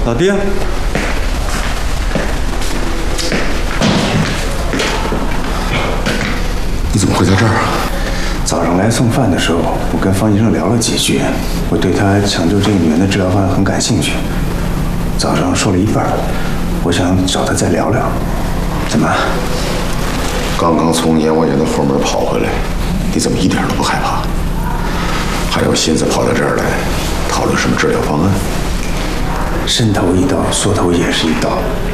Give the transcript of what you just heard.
老爹， 你怎么会在这儿啊？ 早上来送饭的时候，我跟方医生聊了几句，我对他抢救这个女人的治疗方案很感兴趣。早上说了一半，我想找他再聊聊。怎么？ 刚刚从阎王爷的后门跑回来，你怎么一点都不害怕？还有心思跑到这儿来讨论什么治疗方案？ 伸头一刀，缩头也是一刀。